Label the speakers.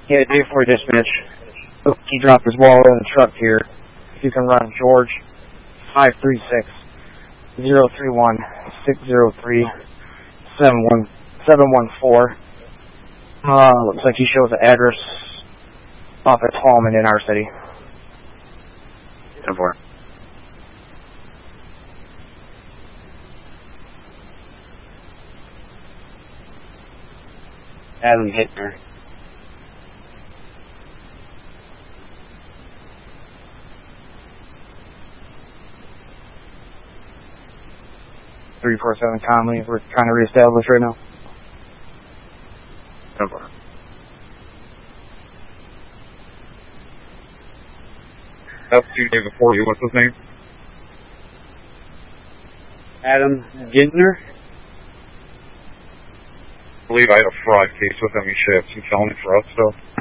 Speaker 1: Yeah, J4 dispatch. He dropped his wallet in the truck here. If you can run George 536-031-603-714. Looks like he shows the address off at Tallman in our city.
Speaker 2: 10-4. Adam Hittner.
Speaker 1: 347 Conley, we're trying to reestablish right now.
Speaker 2: 10-4.
Speaker 3: That's 2 days before you. What's his name?
Speaker 2: Adam Gintner.
Speaker 3: I believe I had a fraud case with him. He should have some felony fraud stuff.